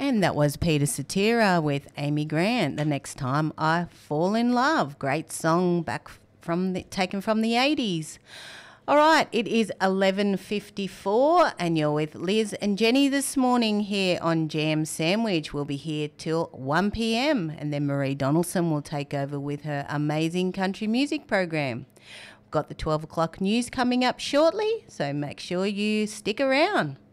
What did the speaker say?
And that was Peter Cetera with Amy Grant, The Next Time I Fall in Love. Great song taken from the 80s. All right, it is 11:54 and you're with Liz and Jenny this morning here on Jam Sandwich. We'll be here till 1 p.m. and then Marie Donaldson will take over with her amazing country music program. We've got the 12 o'clock news coming up shortly, so make sure you stick around.